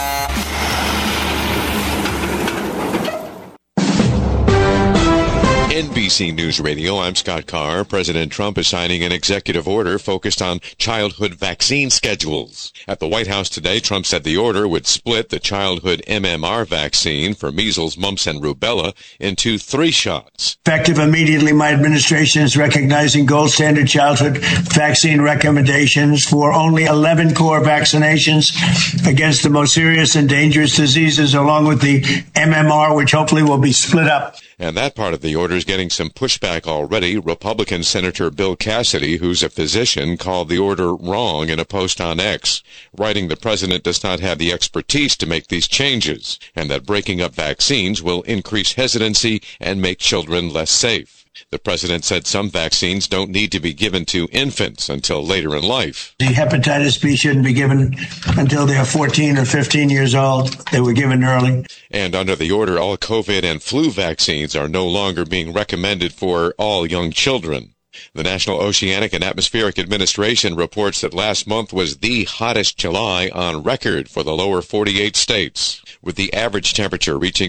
NBC News Radio, I'm Scott Carr. President Trump is signing an executive order focused on childhood vaccine schedules. At the White House today, Trump said the order would split the childhood MMR vaccine for measles, mumps, and rubella into 3 shots. Effective immediately, my administration is recognizing gold standard childhood vaccine recommendations for only 11 core vaccinations against the most serious and dangerous diseases, along with the MMR, which hopefully will be split up. And that part of the order is getting some pushback already. Republican Senator Bill Cassidy, who's a physician, called the order wrong in a post on X, writing the president does not have the expertise to make these changes, and that breaking up vaccines will increase hesitancy and make children less safe. The president said some vaccines don't need to be given to infants until later in life. The hepatitis B shouldn't be given until they're 14 or 15 years old. They were given early. And under the order, all COVID and flu vaccines are no longer being recommended for all young children. The National Oceanic and Atmospheric Administration reports that last month was the hottest July on record for the lower 48 states, with the average temperature reaching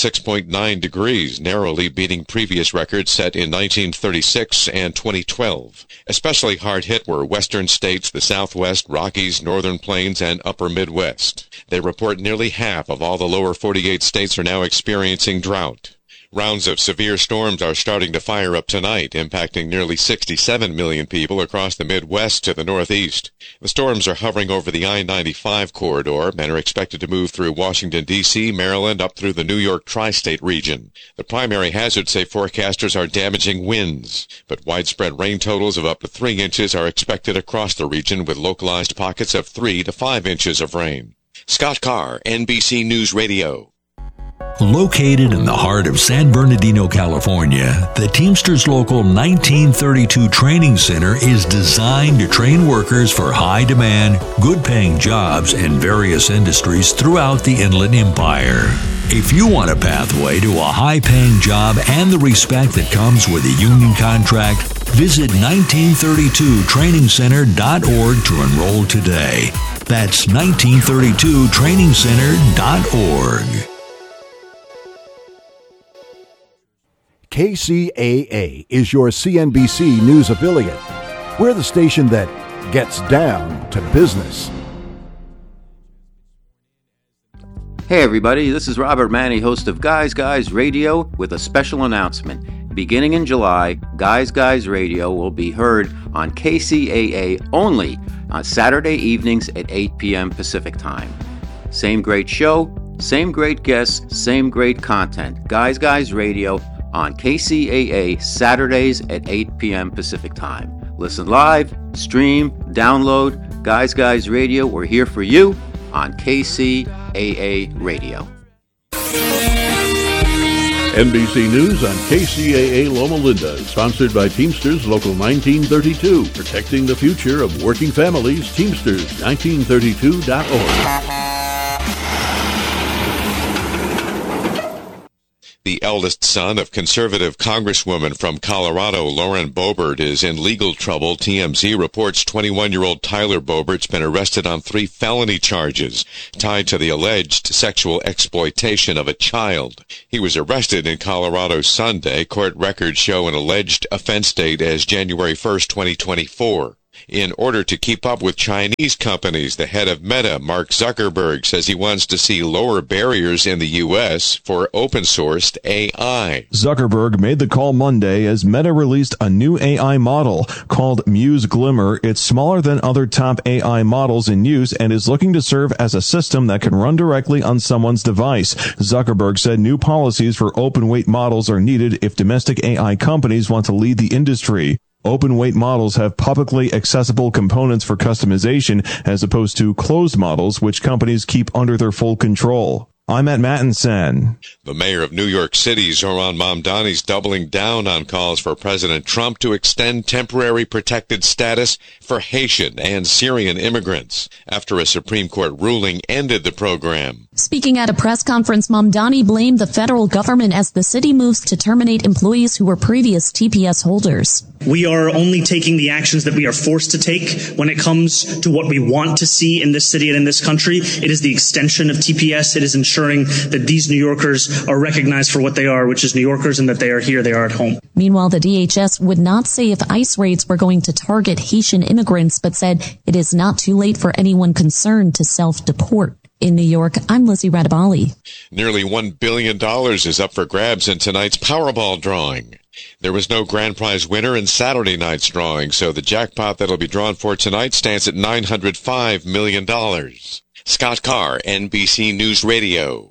76.9 degrees, narrowly beating previous records set in 1936 and 2012. Especially hard hit were western states, the Southwest, Rockies, Northern Plains, and Upper Midwest. They report nearly half of all the lower 48 states are now experiencing drought. Rounds of severe storms are starting to fire up tonight, impacting nearly 67 million people across the Midwest to the Northeast. The storms are hovering over the I-95 corridor and are expected to move through Washington, D.C., Maryland, up through the New York tri-state region. The primary hazards, say forecasters, are damaging winds, but widespread rain totals of up to 3 inches are expected across the region, with localized pockets of 3 to 5 inches of rain. Scott Carr, NBC News Radio. Located in the heart of San Bernardino, California, the Teamsters Local 1932 Training Center is designed to train workers for high-demand, good-paying jobs in various industries throughout the Inland Empire. If you want a pathway to a high-paying job and the respect that comes with a union contract, visit 1932trainingcenter.org to enroll today. That's 1932trainingcenter.org. KCAA is your CNBC News affiliate. We're the station that gets down to business. Hey everybody, this is Robert Manny, host of Guys Radio, with a special announcement. Beginning in July, Guys Radio will be heard on KCAA only on Saturday evenings at 8 p.m. Pacific Time. Same great show, same great guests, same great content. Guys Radio on KCAA Saturdays at 8 p.m. Pacific Time. Listen live, stream, download. Guys Radio, we're here for you on KCAA Radio. NBC News on KCAA Loma Linda, sponsored by Teamsters Local 1932, protecting the future of working families. Teamsters1932.org. The eldest son of conservative Congresswoman from Colorado, Lauren Boebert, is in legal trouble. TMZ reports 21-year-old Tyler Boebert's been arrested on 3 felony charges tied to the alleged sexual exploitation of a child. He was arrested in Colorado Sunday. Court records show an alleged offense date as January 1st, 2024. In order to keep up with Chinese companies, the head of Meta, Mark Zuckerberg, says he wants to see lower barriers in the U.S. for open-sourced AI. Zuckerberg made the call Monday as Meta released a new AI model called Muse Glimmer. It's smaller than other top AI models in use and is looking to serve as a system that can run directly on someone's device. Zuckerberg said new policies for open-weight models are needed if domestic AI companies want to lead the industry. Open-weight models have publicly accessible components for customization as opposed to closed models, which companies keep under their full control. I'm Matt Mattinson. The mayor of New York City, Zohran Mamdani, is doubling down on calls for President Trump to extend temporary protected status for Haitian and Syrian immigrants after a Supreme Court ruling ended the program. Speaking at a press conference, Mamdani blamed the federal government as the city moves to terminate employees who were previous TPS holders. We are only taking the actions that we are forced to take when it comes to what we want to see in this city and in this country. It is the extension of TPS. It is ensuring that these New Yorkers are recognized for what they are, which is New Yorkers, and that they are here, they are at home. Meanwhile, the DHS would not say if ICE raids were going to target Haitian immigrants, but said it is not too late for anyone concerned to self-deport. In New York, I'm Lizzie Radabali. Nearly $1 billion is up for grabs in tonight's Powerball drawing. There was no grand prize winner in Saturday night's drawing, so the jackpot that'll be drawn for tonight stands at $905 million. Scott Carr, NBC News Radio.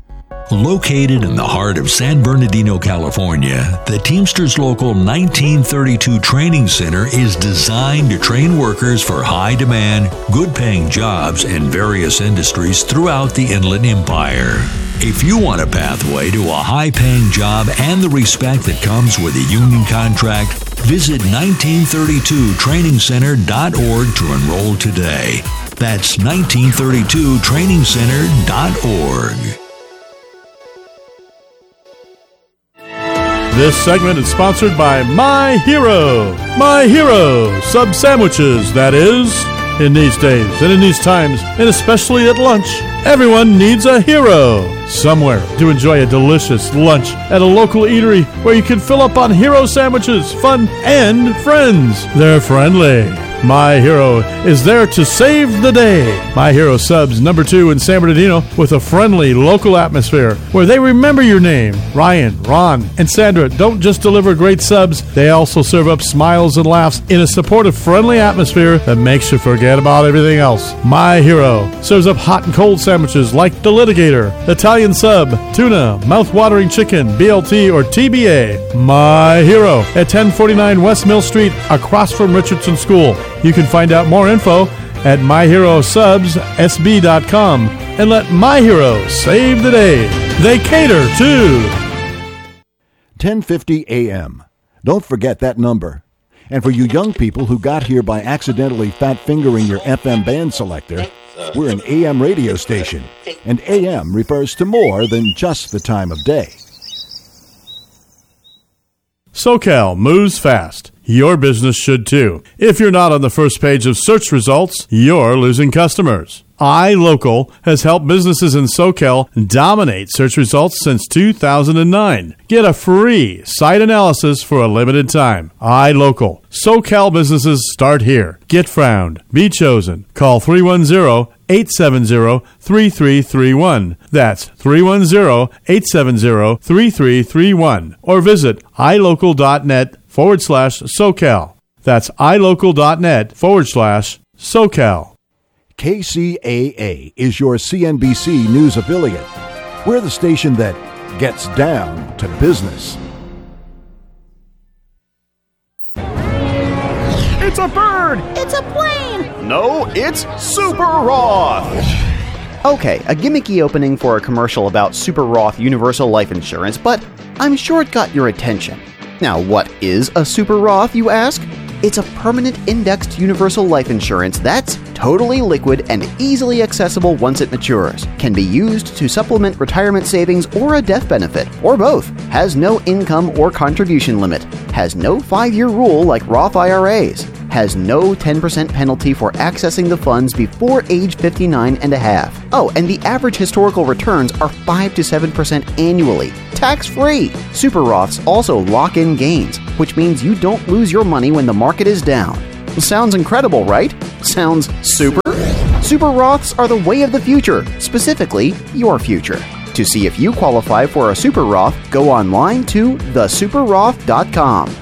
Located in the heart of San Bernardino, California, the Teamsters Local 1932 Training Center is designed to train workers for high-demand, good-paying jobs in various industries throughout the Inland Empire. If you want a pathway to a high-paying job and the respect that comes with a union contract, visit 1932trainingcenter.org to enroll today. That's 1932trainingcenter.org. This segment is sponsored by My Hero. My Hero sub sandwiches, that is. In these days and in these times, and especially at lunch, everyone needs a hero. Somewhere to enjoy a delicious lunch at a local eatery where you can fill up on hero sandwiches, fun, and friends. They're friendly. My Hero is there to save the day. My Hero Subs #2 in San Bernardino with a friendly local atmosphere where they remember your name. Ryan, Ron, and Sandra don't just deliver great subs, they also serve up smiles and laughs in a supportive, friendly atmosphere that makes you forget about everything else. My Hero serves up hot and cold sandwiches like the Litigator, Italian Sub, tuna, mouth-watering chicken, BLT, or TBA. My Hero at 1049 West Mill Street across from Richardson School. You can find out more info at myherosubssb.com and let My Hero save the day. They cater too. 1050 AM. Don't forget that number. And for you young people who got here by accidentally fat-fingering your FM band selector, we're an AM radio station, and AM refers to more than just the time of day. SoCal moves fast. Your business should too. If you're not on the first page of search results, you're losing customers. iLocal has helped businesses in SoCal dominate search results since 2009. Get a free site analysis for a limited time. iLocal. SoCal businesses start here. Get found. Be chosen. Call 310-870-3331. That's 310-870-3331. Or visit ilocal.net/SoCal. That's ilocal.net/SoCal. KCAA is your CNBC News affiliate. We're the station that gets down to business. It's a bird! It's a plane! No, it's Super Roth! Okay, a gimmicky opening for a commercial about Super Roth Universal Life Insurance, but I'm sure it got your attention. Now, what is a Super Roth, you ask? It's a permanent indexed universal life insurance that's totally liquid and easily accessible once it matures. Can be used to supplement retirement savings or a death benefit, or both. Has no income or contribution limit. Has no 5-year rule like Roth IRAs. Has no 10% penalty for accessing the funds before age 59 and a half. Oh, and the average historical returns are 5 to 7% annually, tax-free. Super Roths also lock in gains, which means you don't lose your money when the market is down. Sounds incredible, right? Sounds super? Super Roths are the way of the future, specifically your future. To see if you qualify for a Super Roth, go online to thesuperroth.com.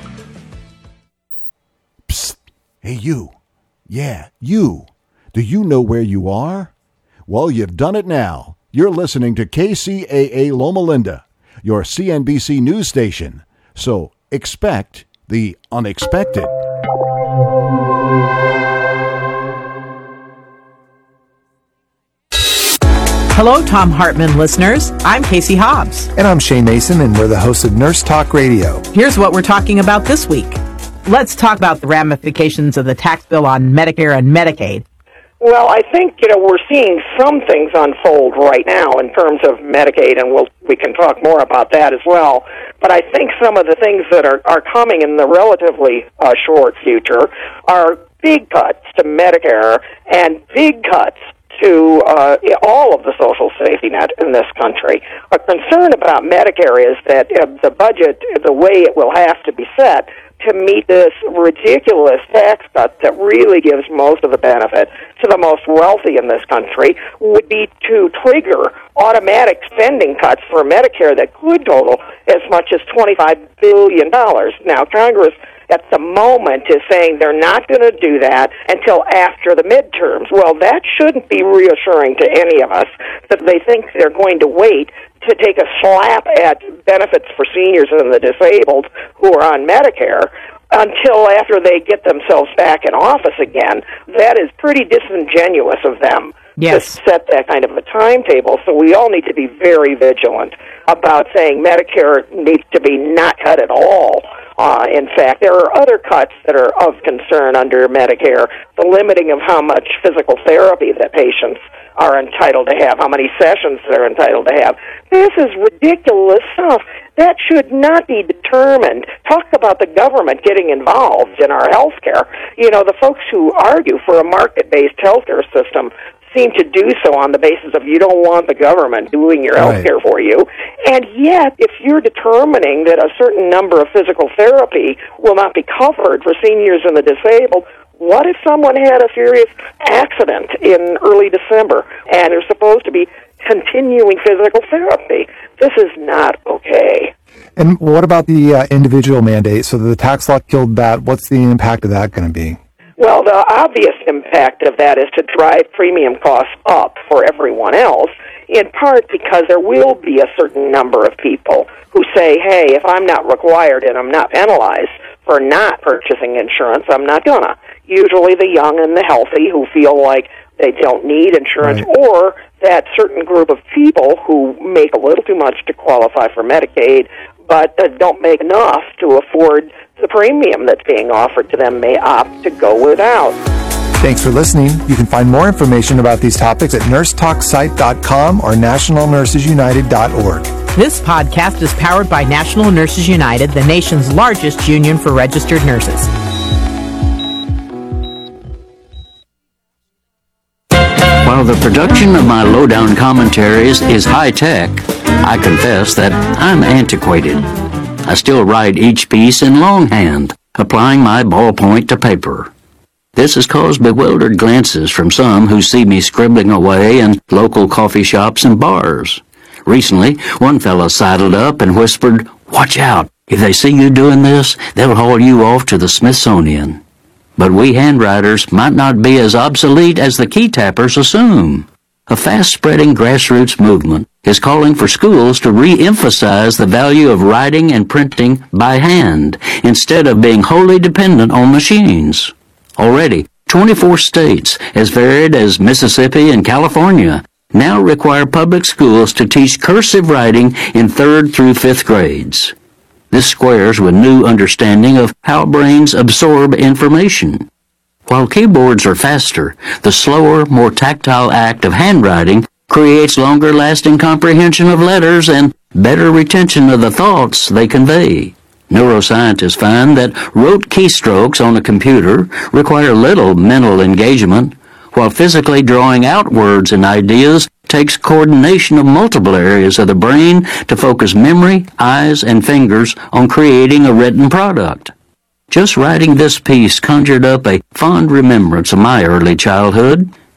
Psst. Hey, you. Yeah, you. Do you know where you are? Well, you've done it now. You're listening to KCAA Loma Linda, your CNBC news station. So expect the unexpected. Hello, Tom Hartman listeners. I'm Casey Hobbs. And I'm Shane Mason, and we're the hosts of Nurse Talk Radio. Here's what we're talking about this week. Let's talk about the ramifications of the tax bill on Medicare and Medicaid. Well, I think, we're seeing some things unfold right now in terms of Medicaid, and we can talk more about that as well. But I think some of the things that are coming in the relatively short future are big cuts to Medicare and big cuts to all of the social safety net in this country. A concern about Medicare is that the budget, the way it will have to be set to meet this ridiculous tax cut that really gives most of the benefit to the most wealthy in this country, would be to trigger automatic spending cuts for Medicare that could total as much as $25 billion. Now, Congress at the moment is saying they're not going to do that until after the midterms. Well, that shouldn't be reassuring to any of us that they think they're going to wait to take a slap at benefits for seniors and the disabled who are on Medicare until after they get themselves back in office again. That is pretty disingenuous of them to set that kind of a timetable. So we all need to be very vigilant about saying Medicare needs to be not cut at all. In fact, there are other cuts that are of concern under Medicare, the limiting of how much physical therapy that patients are entitled to have, how many sessions they're entitled to have. This is ridiculous stuff. That should not be determined. Talk about the government getting involved in our health care. The folks who argue for a market-based health care system seem to do so on the basis of you don't want the government doing your health care for you. And yet, if you're determining that a certain number of physical therapy will not be covered for seniors and the disabled, what if someone had a serious accident in early December and they're supposed to be continuing physical therapy? This is not okay. And what about the individual mandate? So the tax law killed that. What's the impact of that going to be? Well, the obvious impact of that is to drive premium costs up for everyone else, in part because there will be a certain number of people who say, hey, if I'm not required and I'm not penalized for not purchasing insurance, I'm not gonna. Usually the young and the healthy who feel like they don't need insurance, or that certain group of people who make a little too much to qualify for Medicaid but don't make enough to afford the premium that's being offered to them may opt to go without. Thanks for listening. You can find more information about these topics at nursetalksite.com or nationalnursesunited.org. This podcast is powered by National Nurses United, the nation's largest union for registered nurses. While the production of my lowdown commentaries is high-tech, I confess that I'm antiquated. I still write each piece in longhand, applying my ballpoint to paper. This has caused bewildered glances from some who see me scribbling away in local coffee shops and bars. Recently, one fellow sidled up and whispered, "Watch out. If they see you doing this, they'll haul you off to the Smithsonian." But we handwriters might not be as obsolete as the key tappers assume. A fast-spreading grassroots movement is calling for schools to re-emphasize the value of writing and printing by hand instead of being wholly dependent on machines. Already, 24 states, as varied as Mississippi and California, now require public schools to teach cursive writing in 3rd through 5th grades. This squares with new understanding of how brains absorb information. While keyboards are faster, the slower, more tactile act of handwriting creates longer-lasting comprehension of letters and better retention of the thoughts they convey. Neuroscientists find that rote keystrokes on a computer require little mental engagement, while physically drawing out words and ideas takes coordination of multiple areas of the brain to focus memory, eyes, and fingers on creating a written product. Just writing this piece conjured up a fond remembrance of my early childhood.